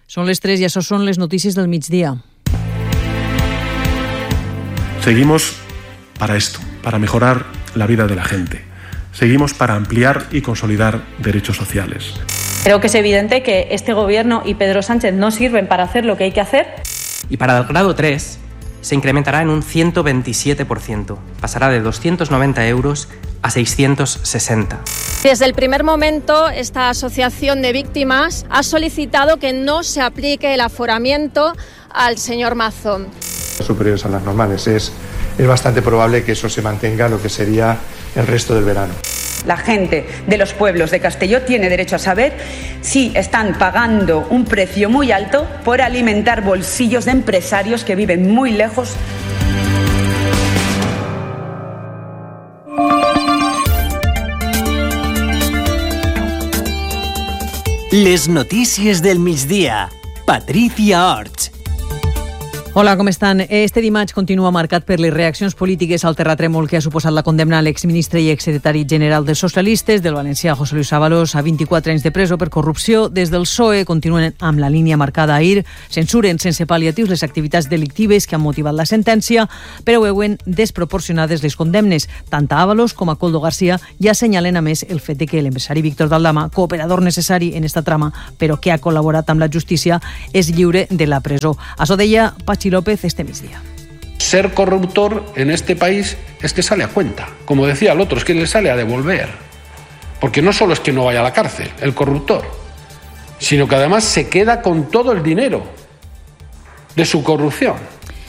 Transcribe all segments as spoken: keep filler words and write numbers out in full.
Són les tres i això són les notícies del migdia. Seguimos para esto, para mejorar la vida de la gente. Seguimos para ampliar y consolidar derechos sociales. Creo que es evidente que este gobierno y Pedro Sánchez no sirven para hacer lo que hay que hacer. Y para el grado tres se incrementará en un ciento veintisiete por ciento. Pasará de doscientos noventa euros a seiscientos sesenta. Desde el primer momento, esta asociación de víctimas ha solicitado que no se aplique el aforamiento al señor Mazón. Superiores a las normales. Es, es bastante probable que eso se mantenga lo que sería el resto del verano. La gente de los pueblos de Castelló tiene derecho a saber si están pagando un precio muy alto por alimentar bolsillos de empresarios que viven muy lejos. Les notícies del migdia. Patricia Orts. Hola, com estan? Este dimarts continua marcat per les reaccions polítiques al terratrèmol que ha suposat la condemna a l'exministre i exsecretari general dels socialistes, del valencià José Luis Ábalos, a vint-i-quatre anys de presó per corrupció. Des del P S O E continuen amb la línia marcada ahir, censuren sense pal·liatius les activitats delictives que han motivat la sentència, però veuen desproporcionades les condemnes. Tant a Ábalos com a Koldo García ja assenyalen a més el fet de que l'empresari Víctor Daldama, cooperador necessari en esta trama, però que ha col·laborat amb la justícia, és lliure de la presó. Això deia Pachi López este migdia. Ser corruptor en este país es que sale a cuenta. Como decía el otro, es que le sale a devolver. Porque no solo es que no vaya a la cárcel, el corruptor, sino que además se queda con todo el dinero de su corrupción.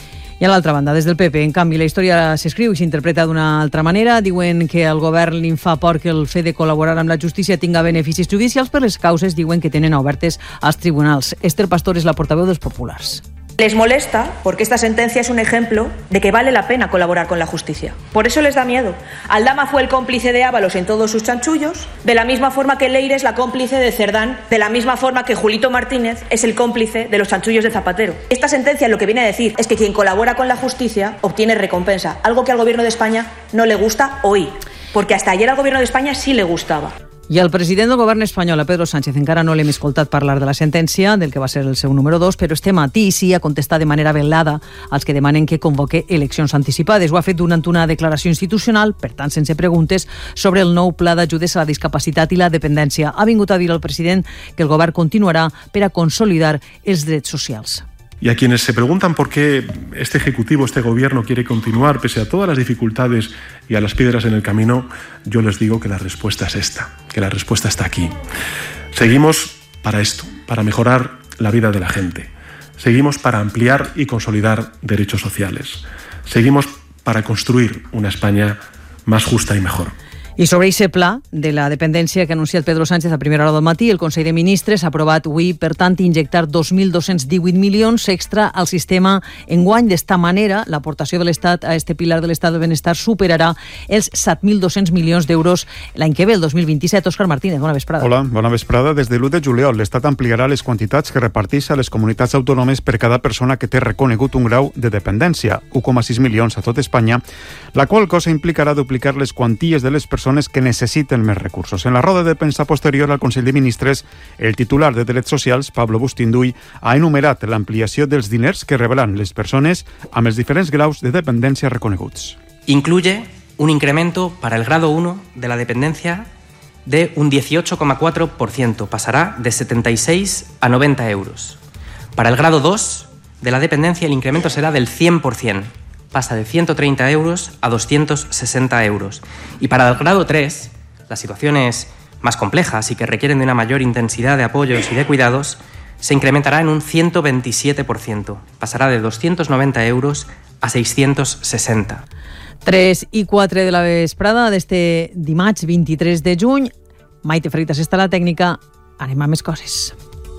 I a l'altra banda, des del P P, en canvi, la història s'escriu i s'interpreta d'una altra manera. Diuen que al govern li fa por que el fet de col·laborar amb la justícia tinga beneficis judicials, per les causes diuen que tenen obertes als tribunals. Esther Pastor és la portaveu dels populars. Les molesta porque esta sentencia es un ejemplo de que vale la pena colaborar con la justicia. Por eso les da miedo. Aldama fue el cómplice de Ábalos en todos sus chanchullos, de la misma forma que Leire es la cómplice de Cerdán, de la misma forma que Julito Martínez es el cómplice de los chanchullos de Zapatero. Esta sentencia lo que viene a decir es que quien colabora con la justicia obtiene recompensa, algo que al gobierno de España no le gusta hoy, porque hasta ayer al gobierno de España sí le gustaba. I el president del govern espanyol, Pedro Sánchez, encara no l'hem escoltat parlar de la sentència, del que va ser el seu número dos, però este matí sí ha contestat de manera velada als que demanen que convoque eleccions anticipades. Ho ha fet durant una declaració institucional, per tant sense preguntes, sobre el nou pla d'ajudes a la discapacitat i la dependència. Ha vingut a dir al president que el govern continuarà per a consolidar els drets socials. Y a quienes se preguntan por qué este Ejecutivo, este Gobierno quiere continuar pese a todas las dificultades y a las piedras en el camino, yo les digo que la respuesta es esta, que la respuesta está aquí. Seguimos para esto, para mejorar la vida de la gente. Seguimos para ampliar y consolidar derechos sociales. Seguimos para construir una España más justa y mejor. I sobre aquest pla de la dependència que ha anunciat Pedro Sánchez a primera hora del matí, el Consell de Ministres ha aprovat avui, per tant, injectar dos mil dos-cents divuit milions extra al sistema enguany. D'esta manera, l'aportació de l'Estat a este pilar de l'Estat del Benestar superarà els set mil dos-cents milions d'euros l'any que ve, el dos mil vint-i-set. Òscar Martínez, bona vesprada. Hola, bona vesprada. Des de l'u de juliol, l'Estat ampliarà les quantitats que reparteix a les comunitats autònomes per cada persona que té reconegut un grau de dependència, un coma sis milions a tot Espanya, la qual cosa implicarà duplicar les quanties de les persones que necessiten més recursos. En la roda de premsa posterior al Consell de Ministres, el titular de Drets Socials, Pablo Bustinduy, ha enumerat l'ampliació dels diners que rebran les persones amb els diferents graus de dependència reconeguts. Incluye un incremento para el grado uno de la dependencia de un dieciocho coma cuatro por ciento. Pasará de setenta y seis a noventa euros. Para el grado dos de la dependencia el incremento será del cien por ciento. Pasa de ciento treinta euros a doscientos sesenta euros. Y para el grado tres, las situaciones más complejas y que requieren de una mayor intensidad de apoyos y de cuidados, se incrementará en un ciento veintisiete por ciento. Pasará de doscientos noventa euros a seiscientos sesenta. tres i quatre de la vesprada d'este dimarts vint-i-tres de juny. Maite Freitas està a la tècnica. Anem a més coses.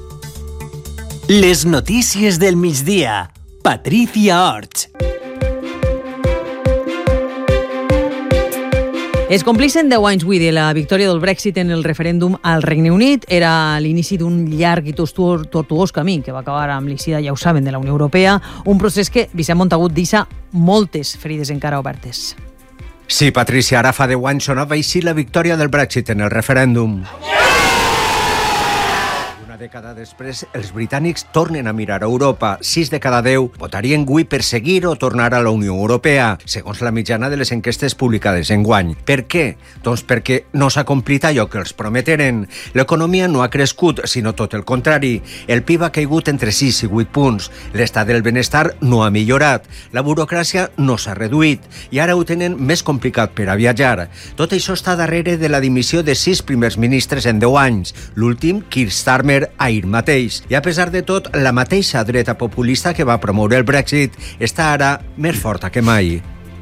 Les notícies del migdia. Patricia Orts. Es compleixen deu anys avui de la victòria del Brexit en el referèndum al Regne Unit. Era l'inici d'un llarg i tortuós camí que va acabar amb l'eixida, ja ho saben, de la Unió Europea. Un procés que Vicent Montagut deixa moltes ferides encara obertes. Sí, Patricia, ara fa deu anys sonava així la victòria del Brexit en el referèndum. dècada després, els britànics tornen a mirar a Europa. Sis de cada deu votarien avui per seguir o tornar a la Unió Europea, segons la mitjana de les enquestes publicades enguany. Per què? Doncs perquè no s'ha complit allò que els prometeren. L'economia no ha crescut, sinó tot el contrari. El P I B ha caigut entre sis i vuit punts. L'estat del benestar no ha millorat. La burocràcia no s'ha reduït. I ara ho tenen més complicat per a viatjar. Tot això està darrere de la dimissió de sis primers ministres en deu anys. L'últim, Keir Starmer, ahir mateix. I a pesar de tot, la mateixa dreta populista que va promoure el Brexit està ara més forta que mai.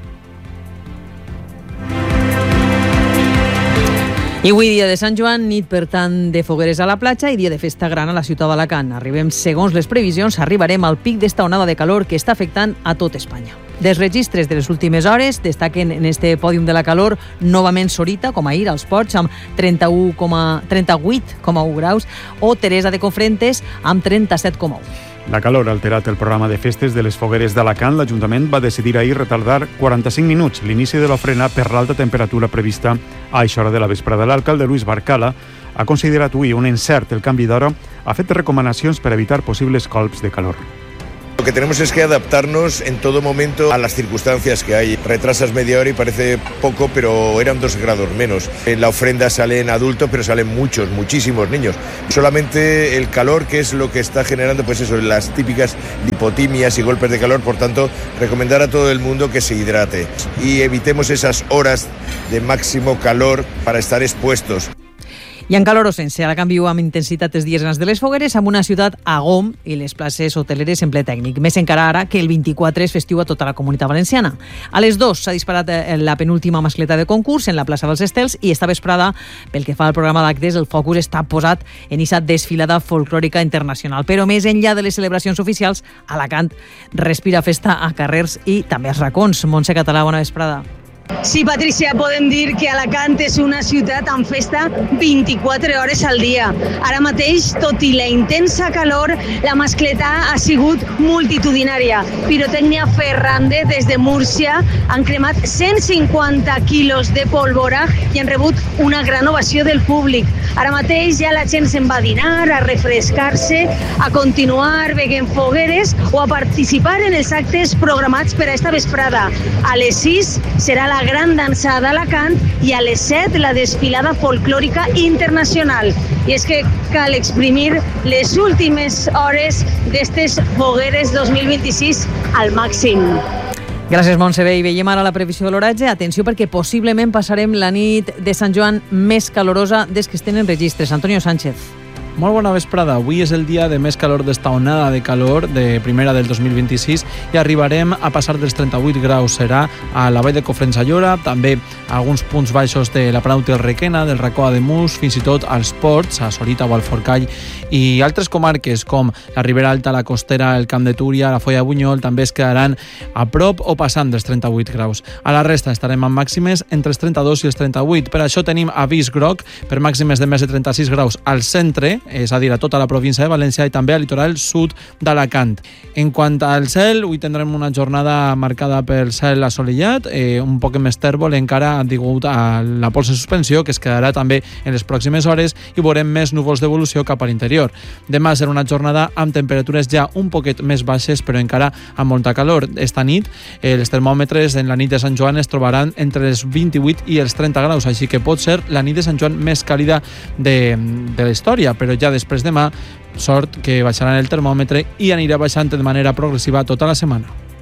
I avui dia de Sant Joan, nit per tant de fogueres a la platja i dia de festa gran a la ciutat d'Alacant. Arribem, segons les previsions, arribarem al pic d'esta onada de calor que està afectant a tot Espanya. Dels registres de les últimes hores destaquen en este pòdium de la calor novament Sorita, com ahir, als Ports, amb trenta-u coma trenta-vuit coma u graus, o Teresa de Cofrentes, amb trenta-set coma u. La calor ha alterat el programa de festes de les fogueres d'Alacant. L'Ajuntament va decidir ahir retardar quaranta-cinc minuts l'inici de l'ofrena per l'alta temperatura prevista a aquesta hora de la vesprada. L'alcalde Luis Barcala ha considerat avui un encert el canvi d'hora, ha fet recomanacions per evitar possibles colps de calor. Lo que tenemos es que adaptarnos en todo momento a las circunstancias que hay. Retrasas media hora y parece poco, pero eran dos grados menos. En la ofrenda salen adultos, pero salen muchos, muchísimos niños. Solamente el calor, que es lo que está generando, pues eso, las típicas lipotimias y golpes de calor. Por tanto, recomendar a todo el mundo que se hidrate y evitemos esas horas de máximo calor para estar expuestos. I en calor o sense, Alacant viu amb intensitat els dies grans de les fogueres, amb una ciutat a gom i les places hoteleres en ple tècnic. Més encara ara que el vint-i-quatre és festiu a tota la Comunitat Valenciana. A les dos s'ha disparat la penúltima mascleta de concurs en la plaça dels Estels i esta vesprada, pel que fa al programa d'actes, el focus està posat en aquesta desfilada folclòrica internacional. Però més enllà de les celebracions oficials, Alacant respira festa a carrers i també als racons. Montse Català, bona vesprada. Sí, Patricia, podem dir que Alacant és una ciutat amb festa vint-i-quatre hores al dia. Ara mateix, tot i la intensa calor, la mascleta ha sigut multitudinària. Pirotècnia Ferrande des de Múrcia han cremat cent cinquanta quilos de pólvora i han rebut una gran ovació del públic. Ara mateix ja la gent se'n va a dinar, a refrescar-se, a continuar veient fogueres o a participar en els actes programats per a esta vesprada. A les sis serà la la gran dansa d'Alacant i a les set la desfilada folclòrica internacional. I és que cal exprimir les últimes hores d'estes fogueres dos mil vint-i-sis al màxim. Gràcies, Montse. Bé, i veiem ara la previsió de l'oratge. Atenció, perquè possiblement passarem la nit de Sant Joan més calorosa des que estan en registres. Antonio Sánchez. Molt bona vesprada. Avui és el dia de més calor d'esta onada de calor de primera del dos mil vint-i-sis i arribarem a passar dels trenta-vuit graus. Serà a la vall de Cofrents a Llora, també a alguns punts baixos de la Planut i el Requena, del Racó de Mus, fins i tot als Ports, a Sorita o al Forcall, i altres comarques com la Ribera Alta, la Costera, el Camp de Túria, la Foia de Bunyol, també es quedaran a prop o passant dels trenta-vuit graus. A la resta estarem amb màximes entre els trenta-dos i els trenta-vuit. Per això tenim avís groc per màximes de més de trenta-sis graus al centre, és a dir, a tota la província de València i també al litoral sud d'Alacant. En quant al cel, avui tindrem una jornada marcada pel cel assolellat, eh, un poc més tèrbol encara degut a la pols en suspensió, que es quedarà també en les pròximes hores, i veurem més núvols d'evolució cap a l'interior. Demà serà una jornada amb temperatures ja un poquet més baixes, però encara amb molta calor. Esta nit, eh, els termòmetres en la nit de Sant Joan es trobaran entre els vint-i-vuit i els trenta graus, així que pot ser la nit de Sant Joan més càlida de, de la història, però ja després demà, sort que baixaran el termòmetre i anirà baixant de manera progressiva tota la setmana.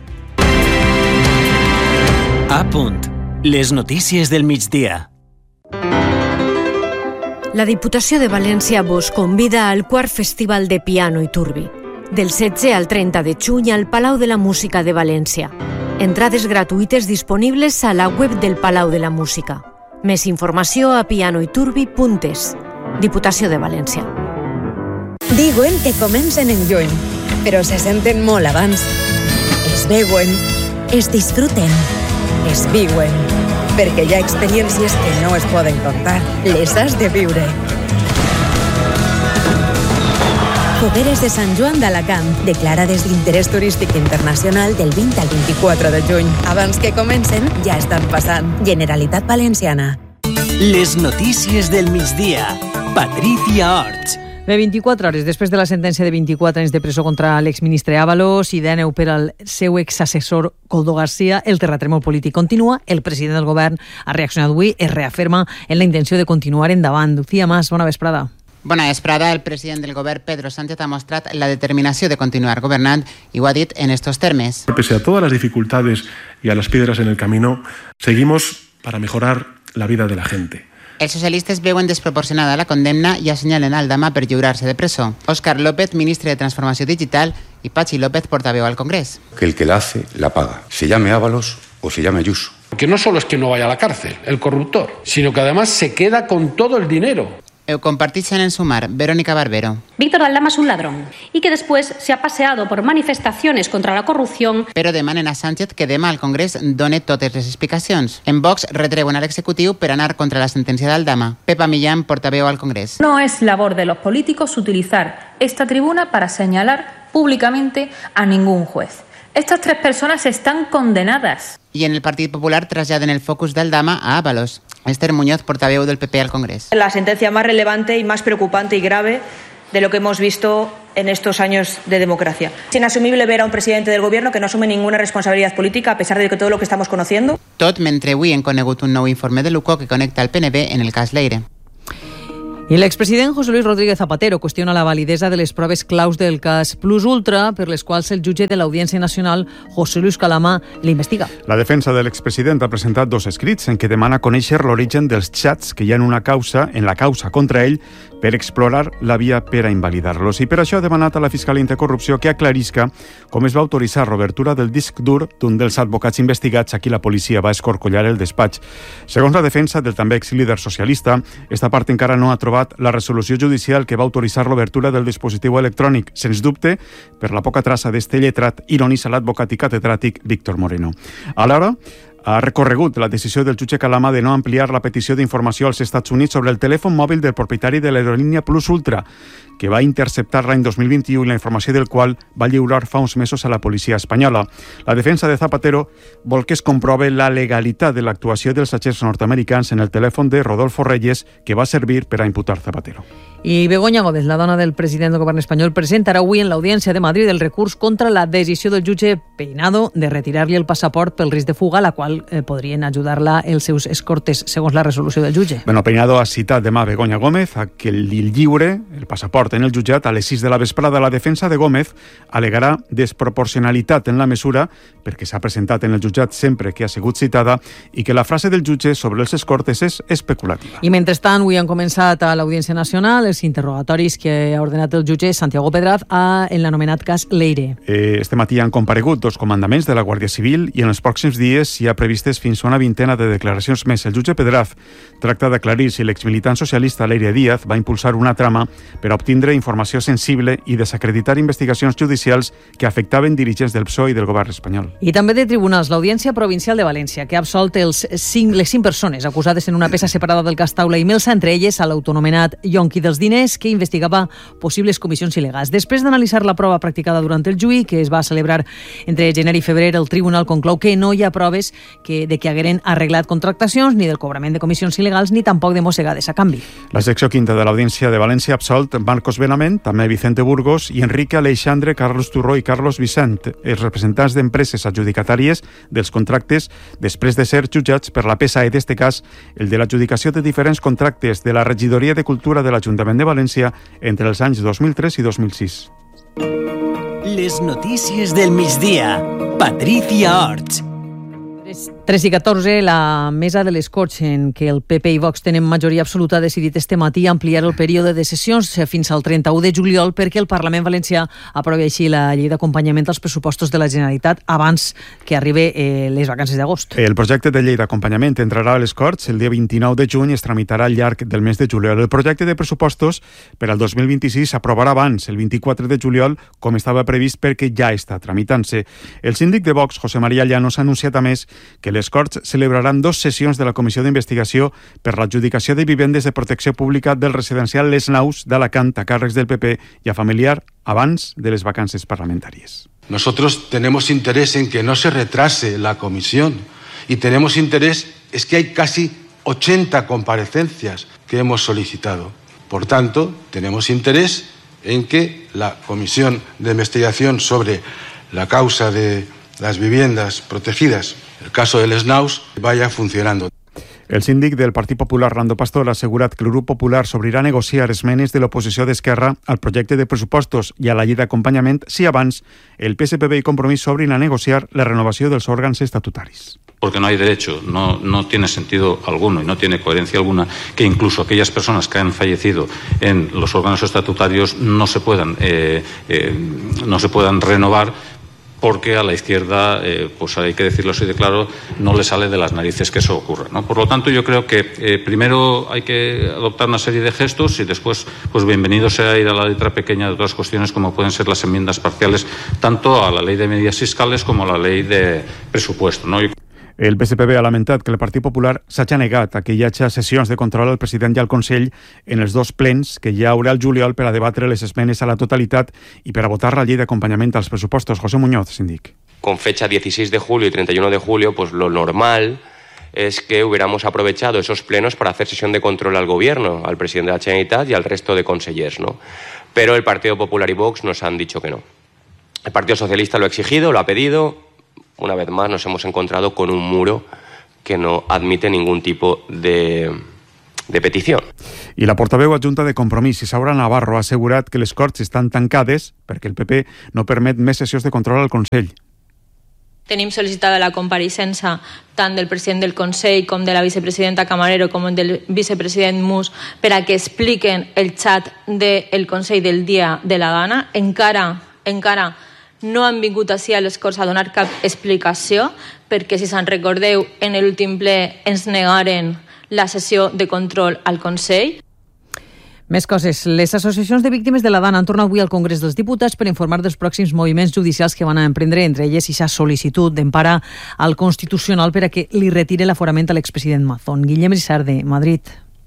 A punt. Les notícies del migdia. La Diputació de València vos convida al quart Festival de Piano i Turbi, del setze al trenta de juny al Palau de la Música de València. Entrades gratuïtes disponibles a la web del Palau de la Música. Més informació a pianoiturbi punt es. Diputació de València. Diuen que comencen en juny, però se senten molt abans. Es veuen, es disfruten, es viuen, perquè hi ha experiències que no es poden contar, les has de viure. Fogueres de Sant Joan d'Alacant, declarades d'interès turístic internacional del vint al vint-i-quatre de juny. Abans que comencen, ja estan passant. Generalitat Valenciana. Les notícies del migdia. Patricia Orts. Bé, vint-i-quatre hores després de la sentència de vint-i-quatre anys de presó contra l'exministre Ábalos i dèneu per al seu exassessor Koldo García, el terratrèmol polític continua. El president del govern ha reaccionat avui, es reafirma en la intenció de continuar endavant. Lucía Mas, bona vesprada. Bona vesprada. El president del govern, Pedro Sánchez, ha mostrat la determinació de continuar governant i ho ha dit en estos termes. Pese a todas las dificultades y a las piedras en el camino, seguimos para mejorar la vida de la gente. Els socialistes veuen desproporcionada la condemna i assenyalen Aldama per lliurar-se de presó. Óscar López, ministre de Transformació Digital, i Pachi López, portaveu al Congrés. Que el que la hace, la paga. Se llame Ábalos o se llame Ayuso. Porque no solo es que no vaya a la cárcel, el corruptor, sino que además se queda con todo el dinero. Eu compartixen en sumar, Verónica Barbero. Víctor Aldama es un ladrón y que después se ha paseado por manifestaciones contra la corrupción. Però demanen a Sánchez que demà al Congrés done totes les explicacions. En Vox retreuen a l'executiu per anar contra la sentència d'Aldama. Pepa Millán, portaveu al Congrés. No es labor de los políticos utilizar esta tribuna para señalar públicamente a ningún juez. Estas tres personas están condenadas. I en el Partit Popular traslladen el focus d'Aldama a Ábalos. Esther Muñoz, portaveu del P P al Congrés. La sentencia más relevante y más preocupante y grave de lo que hemos visto en estos años de democracia. Es inasumible ver a un presidente del gobierno que no asume ninguna responsabilidad política a pesar de que todo lo que estamos conociendo. Tot mentre avui hem conegut un nou informe de l'U C O que connecta el P N B en el cas Leire. I l'expresident José Luis Rodríguez Zapatero qüestiona la validesa de les proves claus del cas Plus Ultra per les quals el jutge de l'Audiència Nacional, José Luis Calama, l'investiga. La defensa de l'expresident ha presentat dos escrits en què demana conèixer l'origen dels xats que hi ha en una causa, en la causa contra ell, per explorar la via per a invalidar-los. I per això ha demanat a la Fiscalia Anticorrupció que aclarisca com es va autoritzar l'obertura del disc dur d'un dels advocats investigats a qui la policia va escorcollar el despatx. Segons la defensa del també exlíder socialista, esta part encara no ha trobat la resolució judicial que va autoritzar l'obertura del dispositiu electrònic. Sens dubte, per la poca traça d'este lletrat, ironitza l'advocat i catedràtic Víctor Moreno. Alhora, ha recorregut la decisió del jutge Calama de no ampliar la petició d'informació als Estats Units sobre el telèfon mòbil del propietari de l'aerolínia Plus Ultra, que va interceptar l'any dos mil vint-i-u i la informació del qual va lliurar fa uns mesos a la policia espanyola. La defensa de Zapatero vol que es comprove la legalitat de l'actuació dels agents nord-americans en el telèfon de Rodolfo Reyes, que va servir per a imputar Zapatero. I Begoña Gómez, la dona del president del govern espanyol, presentarà avui en l'Audiència de Madrid el recurs contra la decisió del jutge Peinado de retirar-li el passaport pel risc de fuga, la qual eh, podrien ajudar-la els seus escortes, segons la resolució del jutge. Bueno, Peinado ha citat demà Begoña Gómez a que li lliure el passaport en el jutjat a les sis de la vesprada. La defensa de Gómez alegarà desproporcionalitat en la mesura, perquè s'ha presentat en el jutjat sempre que ha sigut citada, i que la frase del jutge sobre els escortes és especulativa. I mentrestant, avui han començat a l'Audiència Nacional els interrogatoris que ha ordenat el jutge Santiago Pedraz a, en l'anomenat cas Leire. Eh, este matí han comparegut dos comandaments de la Guàrdia Civil i en els pròxims dies hi ha previstes fins a una vintena de declaracions més. El jutge Pedraz tracta d'aclarir si l'exmilitant socialista Leire Díaz va impulsar una trama per a obtindre informació sensible i desacreditar investigacions judicials que afectaven dirigents del P S O E i del govern espanyol. I també de tribunals, l'Audiència Provincial de València, que ha absolt els cinc, les cinc persones acusades en una peça separada del cas Taula i Melsa, entre elles a l'autonomenat Yonqui dels diners, que investigava possibles comissions il·legals. Després d'analitzar la prova practicada durant el juí, que es va celebrar entre gener i febrer, el tribunal conclou que no hi ha proves que, de que hagueren arreglat contractacions, ni del cobrament de comissions il·legals, ni tampoc de mossegades a canvi. La secció quinta de l'Audiència de València ha absolt Marcos Benament, també Vicente Burgos i Enrique Aleixandre, Carlos Turró i Carlos Vicent, els representants d'empreses adjudicatàries dels contractes després de ser jutjats per la P S A E, d'este cas, el de l'adjudicació de diferents contractes de la Regidoria de Cultura de l'Ajuntament de València entre els anys dos mil tres i dos mil sis. Les notícies del migdia. Patricia Orts. tres i catorze, la mesa de les Corts, en què el P P i Vox tenen majoria absoluta, ha decidit este matí ampliar el període de sessions fins al trenta-u de juliol perquè el Parlament Valencià aprovi així la llei d'acompanyament als pressupostos de la Generalitat abans que arribi eh, les vacances d'agost. El projecte de llei d'acompanyament entrarà a les Corts el dia vint-i-nou de juny i es tramitarà al llarg del mes de juliol. El projecte de pressupostos per al dos mil vint-i-sis s'aprovarà abans, el vint-i-quatre de juliol, com estava previst perquè ja està tramitant-se. El síndic de Vox, José María Llanos, ha anunciat a més que les Corts celebraran dos sessions de la Comissió d'Investigació per l'adjudicació de vivendes de protecció pública del residencial Les Naus d'Alacant a càrrecs del P P i a familiar abans de les vacances parlamentàries. Nosotros tenemos interés en que no se retrase la comisión y tenemos interés, es que hay casi ochenta comparecencias que hemos solicitado. Por tanto, tenemos interés en que la Comisión de Investigación sobre la causa de las viviendas protegidas, el caso del Snaus, vaya funcionando. El síndic del Partit Popular, Rando Pastor, ha assegurat que el Grup Popular s'obrirà a negociar esmenes de l'oposició d'Esquerra al projecte de pressupostos i a la llei d'acompanyament si abans el P S P B i Compromís s'obrin a negociar la renovació dels òrgans estatutaris. Porque no hay derecho, no, no tiene sentido alguno y no tiene coherencia alguna que incluso aquellas personas que han fallecido en los órganos estatutarios no se puedan, eh, eh, no se puedan renovar, porque a la izquierda, eh, pues hay que decirlo así de claro, no le sale de las narices que eso ocurra, ¿no? Por lo tanto, yo creo que eh, primero hay que adoptar una serie de gestos y después, pues bienvenido sea ir a la letra pequeña de otras cuestiones como pueden ser las enmiendas parciales, tanto a la ley de medidas fiscales como a la ley de presupuesto, ¿no? El P S P B ha lamentat que el Partit Popular s'hagi negat a que hi hagi sessions de control al president i al Consell en els dos plens que hi haurà el juliol per a debatre les esmenes a la totalitat i per a votar la llei d'acompanyament als pressupostos. José Muñoz, síndic. Con fecha dieciséis de julio y treinta y uno de julio, pues lo normal es que hubiéramos aprovechado esos plenos para hacer sesión de control al Gobierno, al presidente de la Generalitat y al resto de consellers, ¿no? Pero el Partido Popular y Vox nos han dicho que no. El Partido Socialista lo ha exigido, lo ha pedido. Una vez más nos hemos encontrado con un muro que no admite ningún tipo de, de petició. I la portaveu adjunta de Compromís, Isaura Navarro, ha assegurat que les Corts estan tancades perquè el P P no permet més sessions de control al Consell. Tenim sol·licitada la compareixença tant del president del Consell com de la vicepresidenta Camarero com del vicepresident Mus per a que expliquen el xat del Consell del dia de la gana. Encara, encara no han vingut així a les Corts a donar cap explicació, perquè, si se'n recordeu, en l'últim ple ens negaren la sessió de control al Consell. Més coses. Les associacions de víctimes de la Dana han tornat avui al Congrés dels Diputats per informar dels pròxims moviments judicials que van a emprendre, entre elles i sa sol·licitud d'empara al Constitucional per a que li retire l'aforament a l'expresident Mazón. Guillem Risarde, Madrid.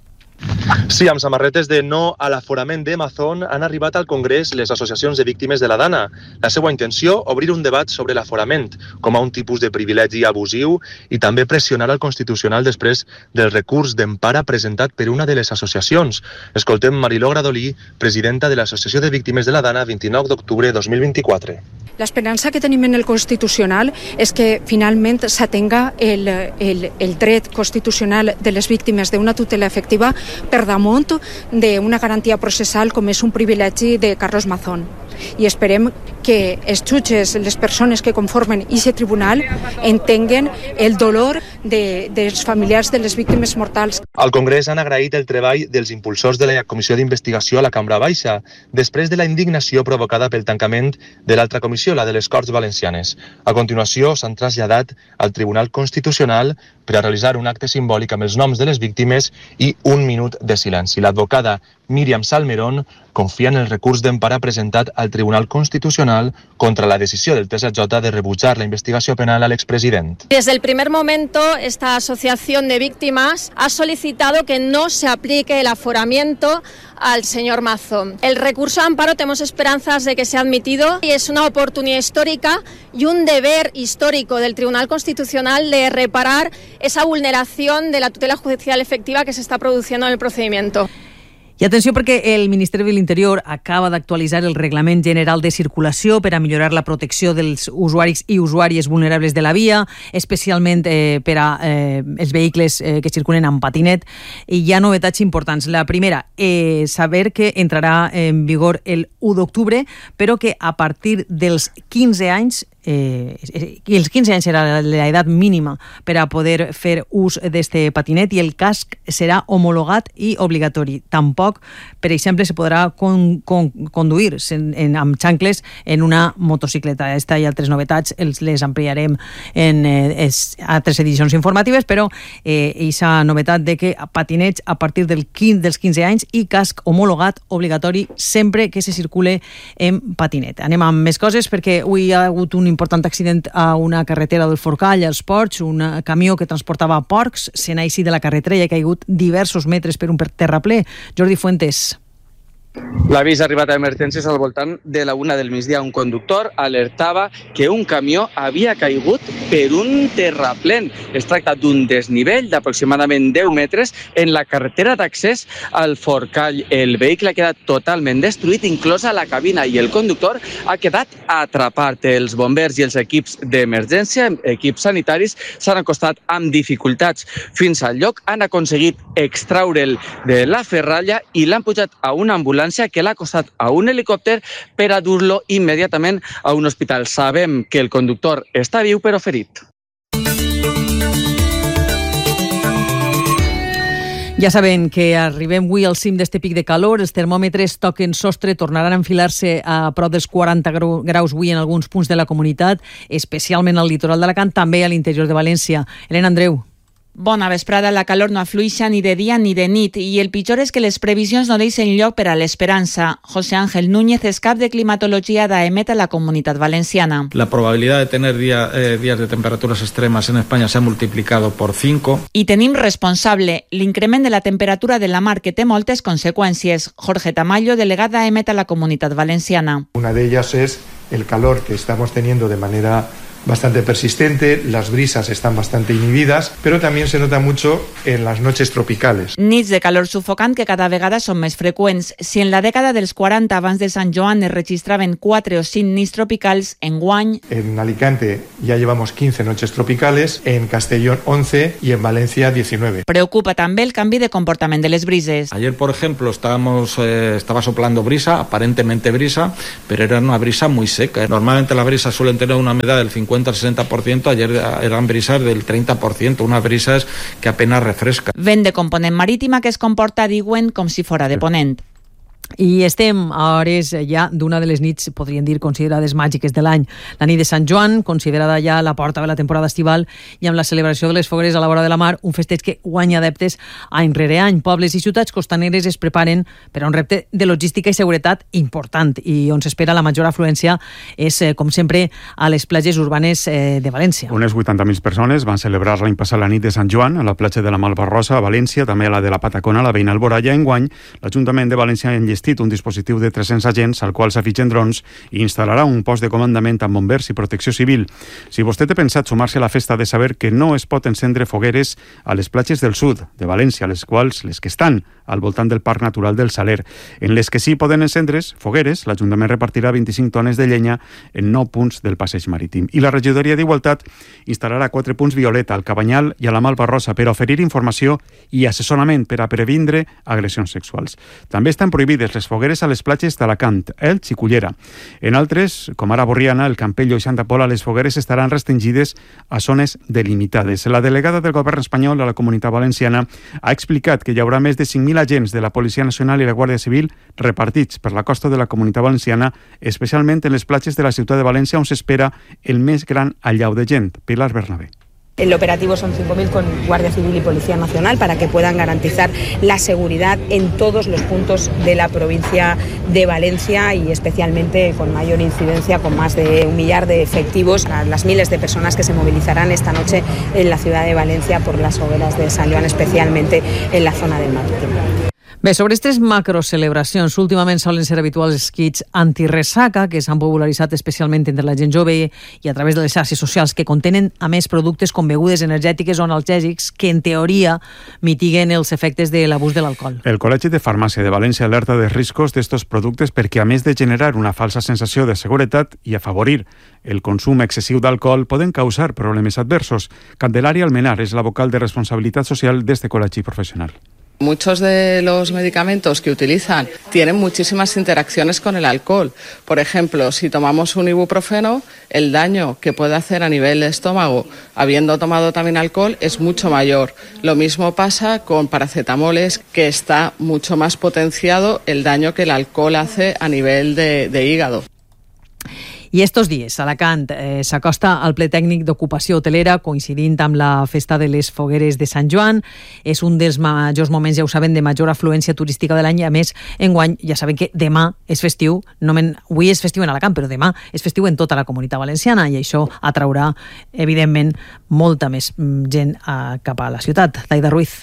Sí, amb samarretes de no a l'aforament de Mazón han arribat al Congrés les associacions de víctimes de la Dana. La seva intenció, obrir un debat sobre l'aforament com a un tipus de privilegi abusiu i també pressionar al Constitucional després del recurs d'empara presentat per una de les associacions. Escoltem Mariló Gradolí, presidenta de l'Associació de Víctimes de la Dana, vint-i-nou d'octubre de dos mil vint-i-quatre. L'esperança que tenim en el Constitucional és que finalment s'atenga el, el, el dret constitucional de les víctimes d'una tutela efectiva per damunt d'una garantia processal com és un privilegi de Carlos Mazón. I esperem que els jutges, les persones que conformen aquest tribunal, entenguen el dolor de, dels familiars de les víctimes mortals. Al Congrés han agraït el treball dels impulsors de la Comissió d'Investigació a la Cambra Baixa, després de la indignació provocada pel tancament de l'altra comissió, la de les Corts Valencianes. A continuació, s'han traslladat al Tribunal Constitucional per a realitzar un acte simbòlic amb els noms de les víctimes i un minut de silenci. L'advocada Míriam Salmerón confia en el recurs d'empara presentat al Tribunal Constitucional contra la decisió del T S J de rebutjar la investigació penal al expresident. Desde el primer momento, esta asociación de víctimas ha solicitado que no se aplique el aforamiento al señor Mazón. El recurso de amparo tenemos esperanzas de que sea admitido y es una oportunidad histórica y un deber histórico del Tribunal Constitucional de reparar esa vulneración de la tutela judicial efectiva que se está produciendo en el procedimiento. I atenció perquè el Ministeri de l'Interior acaba d'actualitzar el Reglament General de Circulació per a millorar la protecció dels usuaris i usuàries vulnerables de la via, especialment eh, per a eh, els vehicles eh, que circulen amb patinet. I hi ha novetats importants. La primera, eh, saber que entrarà en vigor el u d'octubre, però que a partir dels quinze anys Eh, i els quinze anys serà l'edat mínima per a poder fer ús d'este patinet i el casc serà homologat i obligatori. Tampoc, per exemple, se podrà con, con, conduir en, en, amb xancles en una motocicleta. Esta i altres novetats els les ampliarem en eh, altres edicions informatives, però eh, aquesta novetat de que patinets a partir del quinze, dels quinze anys i casc homologat obligatori sempre que se circule en patinet. Anem amb més coses perquè avui hi ha hagut un important accident a una carretera del Forcall, als Ports. Un camió que transportava porcs se n'ha eixit de la carretera i ha caigut diversos metres per un terraplè. Jordi Fuentes. L'avís ha arribat a emergències al voltant de la una del migdia. Un conductor alertava que un camió havia caigut per un terraplén. Es tracta d'un desnivell d'aproximadament deu metres en la carretera d'accés al Forcall. El vehicle ha quedat totalment destruït, inclosa la cabina, i el conductor ha quedat atrapat. Els bombers i els equips d'emergència, equips sanitaris, s'han acostat amb dificultats fins al lloc, han aconseguit extraure'l de la ferralla i l'han pujat a una ambulància que l'ha acostat a un helicòpter per a dur-lo immediatament a un hospital. Sabem que el conductor està viu però ferit. Ja saben que arribem avui al cim d'este pic de calor, els termòmetres toquen sostre, tornaran a enfilar-se a prop dels quaranta graus avui en alguns punts de la comunitat, especialment al litoral d'Alacant, també a l'interior de València. Helena Andreu. Bona vesprada, la calor no afluixa ni de dia ni de nit i el pitjor és que les previsions no deixen lloc per a l'esperança. José Ángel Núñez és cap de climatologia d'AEMET a la Comunitat Valenciana. La probabilidad de tener día, eh, días de temperaturas extremas en España se ha multiplicado por cinco. I tenim responsable l'increment de la temperatura de la mar que té moltes conseqüències. Jorge Tamayo, delegat d'AEMET a la Comunitat Valenciana. Una de ellas es el calor que estamos teniendo de manera bastante persistente, las brisas están bastante inhibidas, pero también se nota mucho en las noches tropicales. Nits de calor sufocant que cada vegada són més freqüents. Si en la dècada dels quaranta abans de Sant Joan es registraven quatre o cinc nits tropicals, enguany... En Alicante ya llevamos quince noches tropicales, en Castellón once y en Valencia diecinueve. Preocupa també el canvi de comportament de les brises. Ayer, por ejemplo, estábamos, eh, estaba soplando brisa, aparentemente brisa, pero era una brisa muy seca. Normalmente las brisas suelen tener una humedad del cincuenta al sesenta por ciento, ayer eran brisas del treinta por ciento, unas brisas que apenas refrescan. Vent de component marítima que es comporta, diuen, com si fora de ponent. I estem a hores ja d'una de les nits, podríem dir, considerades màgiques de l'any. La nit de Sant Joan, considerada ja la porta de la temporada estival, i amb la celebració de les fogueres a la vora de la mar, un festeig que guanya adeptes any rere any. Pobles i ciutats costaneres es preparen per a un repte de logística i seguretat important i on s'espera la major afluència és, com sempre, a les platges urbanes de València. Unes vuitanta mil persones van celebrar l'any passat la nit de Sant Joan a la platja de la Malvarrosa, a València, també a la de la Patacona, a la veïna Alboraya. Enguany, l'Ajuntament de València ha enllestit un dispositiu de tres-cents agents al qual s'afitgen drons i instal·larà un post de comandament amb bombers i protecció civil. Si vostè té pensat sumar-se a la festa, de saber que no es pot encendre fogueres a les platges del sud de València, les quals, les que estan al voltant del Parc Natural del Saler. En les que sí poden encendre's fogueres, l'Ajuntament repartirà vint-i-cinc tones de llenya en nou punts del passeig marítim. I la Regidoria d'Igualtat instal·larà quatre punts violeta al Cabanyal i a la Malvarrosa per a oferir informació i assessorament per a previndre agressions sexuals. També estan prohibides les fogueres a les platges d'Alacant, Elx i Cullera. En altres, com ara Borriana, el Campello i Santa Pola, les fogueres estaran restringides a zones delimitades. La delegada del govern espanyol a la Comunitat Valenciana ha explicat que hi haurà més de cinc mil agents de la Policia Nacional i la Guàrdia Civil repartits per la costa de la Comunitat Valenciana, especialment en les platges de la ciutat de València, on s'espera el més gran allau de gent. Pilar Bernabé. El operativo son cinco mil con Guardia Civil y Policía Nacional para que puedan garantizar la seguridad en todos los puntos de la provincia de Valencia y especialmente con mayor incidencia, con más de un millar de efectivos, a las miles de personas que se movilizarán esta noche en la ciudad de Valencia por las hogueras de Sant Joan, especialmente en la zona del Marítimo. Bé, sobre aquestes macrocelebracions, últimament solen ser habituals els kits antiressaca, que s'han popularitzat especialment entre la gent jove i a través de les xarxes socials, que contenen, a més, productes com begudes energètiques o analgèsics que, en teoria, mitiguen els efectes de l'abús de l'alcohol. El Col·legi de Farmàcia de València alerta dels riscos d'estos productes perquè, a més de generar una falsa sensació de seguretat i afavorir el consum excessiu d'alcohol, poden causar problemes adversos. Candelaria Almenar és la vocal de responsabilitat social d'este col·legi professional. Muchos de los medicamentos que utilizan tienen muchísimas interacciones con el alcohol. Por ejemplo, si tomamos un ibuprofeno, el daño que puede hacer a nivel estómago, habiendo tomado también alcohol, es mucho mayor. Lo mismo pasa con paracetamoles, que está mucho más potenciado el daño que el alcohol hace a nivel de, de hígado. I estos dies, Alacant eh, s'acosta al ple tècnic d'ocupació hotelera, coincidint amb la festa de les fogueres de Sant Joan. És un dels majors moments, ja ho saben, de major afluència turística de l'any. A més, enguany, ja saben que demà és festiu, no men... avui és festiu en Alacant, però demà és festiu en tota la Comunitat Valenciana i això atraurà, evidentment, molta més gent a, cap a la ciutat. Taida Ruiz.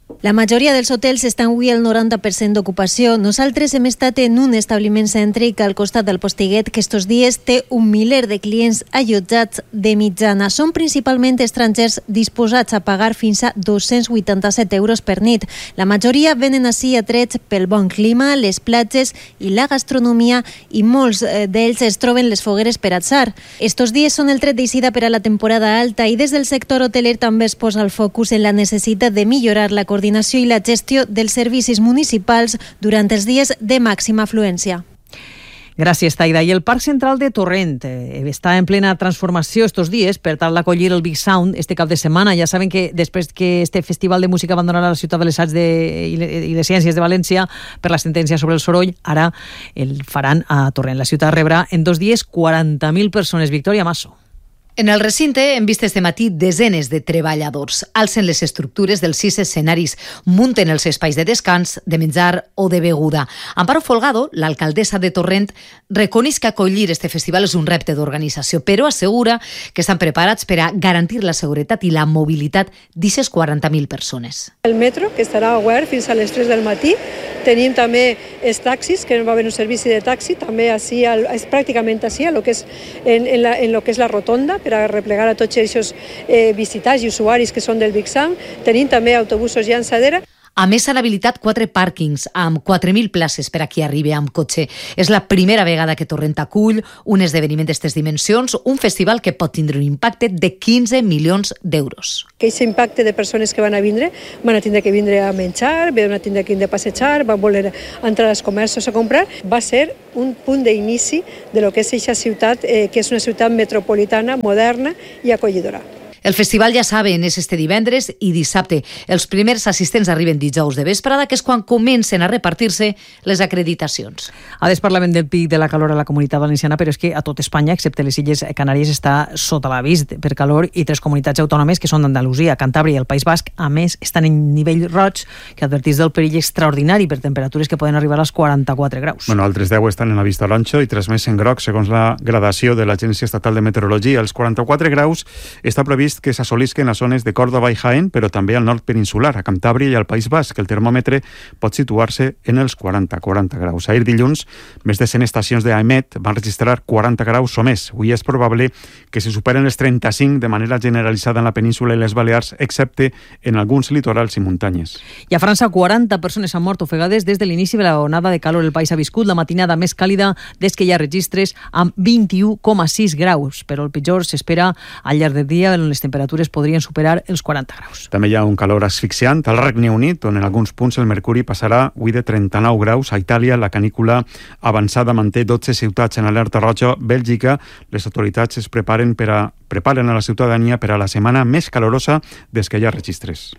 La majoria dels hotels estan avui al noranta per cent d'ocupació. Nosaltres hem estat en un establiment cèntric al costat del Postiguet que estos dies té un miler de clients allotjats de mitjana. Són principalment estrangers disposats a pagar fins a dos-cents vuitanta-set euros per nit. La majoria venen ací atrets pel bon clima, les platges i la gastronomia, i molts d'ells es troben les fogueres per atzar. Estos dies són el tret d'eixida per a la temporada alta i des del sector hoteler també es posa el focus en la necessitat de millorar la coordinació i la gestió dels servicis municipals durant els dies de màxima afluència. Gràcies, Taida. I el Parc Central de Torrent eh, està en plena transformació estos dies per tal d'acollir el Big Sound este cap de setmana. Ja saben que després que este festival de música abandonarà la ciutat de les Arts de, i, i les Ciències de València per la sentència sobre el soroll, ara el faran a Torrent. La ciutat rebrà en dos dies quaranta mil persones. Victòria Masso. En el recinte hem vist este matí desenes de treballadors. Alcen les estructures dels sis escenaris, munten els espais de descans, de menjar o de beguda. Amparo Folgado, l'alcaldessa de Torrent, reconeix que acollir este festival és un repte d'organització, però assegura que estan preparats per a garantir la seguretat i la mobilitat d'aquestes quaranta mil persones. El metro, que estarà obert fins a les tres del matí. Tenim també els taxis, que va haver un servici de taxi, també així, és pràcticament així, en lo que és, en, en la, en lo que és la rotonda, per a replegar a tots aquests eh, visitants i usuaris que són del Big Sound. Tenim també autobusos llançadera. A més, s'han habilitat quatre pàrquings amb quatre mil places per a qui arribi amb cotxe. És la primera vegada que Torrent acull un esdeveniment d'aquestes dimensions, un festival que pot tindre un impacte de quinze milions d'euros. Aquest impacte de persones que van a vindre, van a tindre que vindre a menjar, van a tindre que vindre a passejar, van voler entrar als comerços a comprar, va ser un punt d'inici de lo que és aquesta ciutat, eh, que és una ciutat metropolitana, moderna i acollidora. El festival, ja saben, és este divendres i dissabte. Els primers assistents arriben dijous de vesprada, que és quan comencen a repartir-se les acreditacions. A des parlament del pic de la calor a la Comunitat Valenciana, però és que a tot Espanya, excepte les Illes Canàries, està sota l'avís per calor, i tres comunitats autònomes, que són d'Andalusia, Cantàbria i el País Basc, a més, estan en nivell roig, que advertís del perill extraordinari per temperatures que poden arribar als quaranta-quatre graus. Bueno, altres deu estan en la vista taronja i tres més en groc, segons la gradació de l'Agència Estatal de Meteorologia. Els quaranta-quatre graus està previst que s'assolisquen a zones de Còrdova i Jaén, però també al nord peninsular, a Cantàbria i al País Basc. El termòmetre pot situar-se en els quaranta a quaranta graus. Ahir dilluns, més de cent estacions d'A E M E T van registrar quaranta graus o més. Avui és probable que se superen els trenta-cinc de manera generalitzada en la península i les Balears, excepte en alguns litorals i muntanyes. I a França, quaranta persones han mort ofegades des de l'inici de la onada de calor. El país ha viscut la matinada més càlida des que hi ha registres, amb vint-i-u coma sis graus, però el pitjor s'espera al llarg del dia, on les temperatures podrien superar els quaranta graus. També hi ha un calor asfixiant al Regne Unit, on en alguns punts el mercuri passarà avui de trenta-nou graus. A Itàlia, la canícula avançada manté dotze ciutats en alerta roja. Bèlgica, les autoritats es preparen, per a, preparen a la ciutadania per a la setmana més calorosa des que hi ha registres.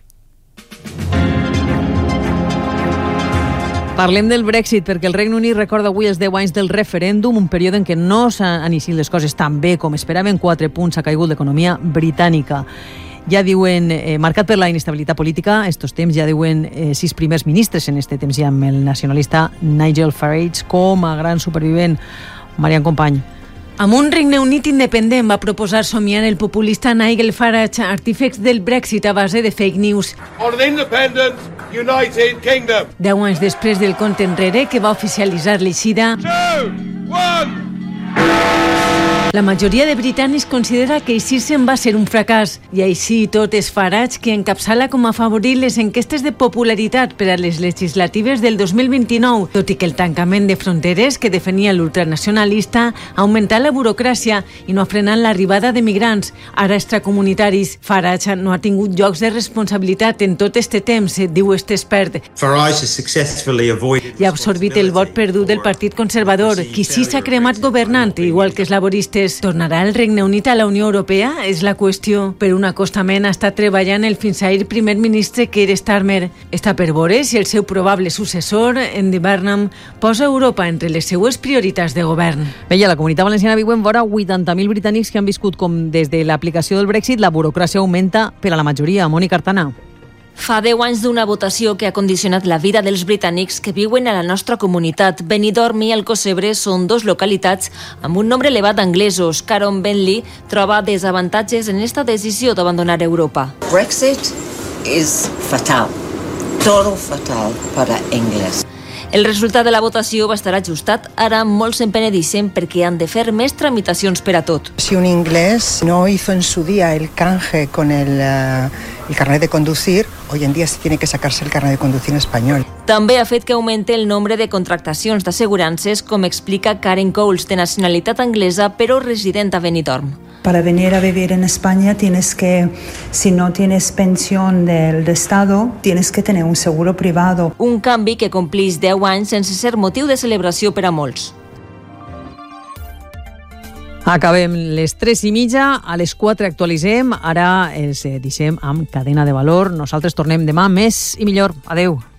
Parlem del Brexit, perquè el Regne Unit recorda avui els deu anys del referèndum, un període en què no s'han iniciat les coses tan bé com esperaven. Quatre punts ha caigut l'economia britànica. Ja diuen, eh, marcat per la inestabilitat política, estos temps, ja diuen eh, sis primers ministres en este temps, ja amb el nacionalista Nigel Farage com a gran supervivent. Marian Company. Amb un Regne Unit independent va proposar somiar el populista Nigel Farage, artífex del Brexit a base de fake news. On the independent United Kingdom. Deu anys després del compte enrere que va oficialitzar l'eixida, la majoria de britànics considera que eixir-se'n va ser un fracàs, i així tot és Farage qui encapçala com a favorit les enquestes de popularitat per a les legislatives del dos mil vint-i-nou, tot i que el tancament de fronteres que defenia l'ultranacionalista ha augmentat la burocràcia i no ha frenat l'arribada de migrants, ara extracomunitaris. Farage no ha tingut llocs de responsabilitat en tot este temps, diu este expert. Farage has successfully avoided... I ha absorbit el vot perdut del Partit Conservador, qui sí s'ha cremat governant, igual que els laboristes. Tornarà el Regne Unit a la Unió Europea? És la qüestió. Per un acostament ha estat treballant el fins ahir primer ministre Keir Starmer. Està per veure si el seu probable successor, Andy Burnham, posa Europa entre les seues prioritats de govern. Bé, a la Comunitat Valenciana viuen vora vuitanta mil britànics que han viscut com des de l'aplicació del Brexit la burocràcia augmenta per a la majoria. Mònica Artana. Fa deu anys d'una votació que ha condicionat la vida dels britànics que viuen a la nostra comunitat. Benidorm i Alcocebre són dos localitats amb un nombre elevat d'anglesos. Caron Bentley troba desavantatges en esta decisió d'abandonar Europa. Brexit is fatal. todo fatal para inglés. El resultat de la votació va estar ajustat. Ara molts se'n penedixen perquè han de fer més tramitacions per a tot. Si un inglés no hizo en su día el canje con el, uh, el carnet de conducir, hoy en día sí tiene que sacarse el carnet de conducir en español. També ha fet que augmente el nombre de contractacions d'assegurances, com explica Karen Coles, de nacionalitat anglesa però resident a Benidorm. Para venir a vivir en España tienes que, si no tienes pensión del Estado, tienes que tener un seguro privado. Un canvi que complix deu anys sense ser motiu de celebració per a molts. Acabem les tres i mitja, a les quatre actualitzem, ara els deixem amb Cadena de Valor. Nosaltres tornem demà més i millor. Adeu.